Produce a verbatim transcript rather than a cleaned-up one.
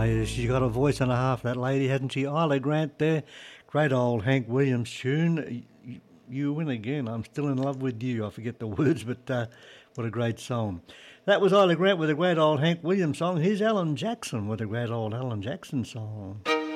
Hey, she's got a voice and a half, that lady, hasn't she? Isla Grant there. Great old Hank Williams tune. You, you win again. I'm still in love with you. I forget the words, but uh, what a great song. That was Isla Grant with a great old Hank Williams song. Here's Alan Jackson with a great old Alan Jackson song.